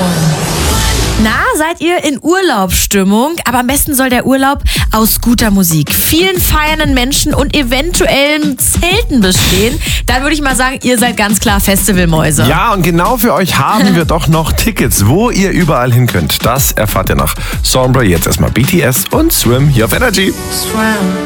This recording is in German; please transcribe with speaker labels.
Speaker 1: Na, seid ihr in Urlaubsstimmung? Aber am besten soll der Urlaub aus guter Musik, vielen feiernden Menschen und eventuellen Zelten bestehen. Dann würde ich mal sagen, ihr seid ganz klar Festivalmäuse.
Speaker 2: Ja, und genau für euch haben wir doch noch Tickets, wo ihr überall hin könnt. Das erfahrt ihr nach Sombre. Jetzt erstmal BTS und Swim hier auf Energy.